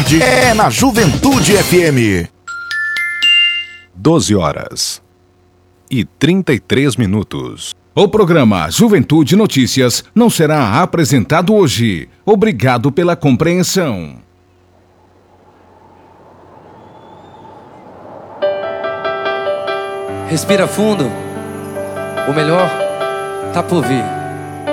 Juventude é na Juventude FM. 12h33. O programa Juventude Notícias não será apresentado hoje. Obrigado pela compreensão. Respira fundo. O melhor tá por vir.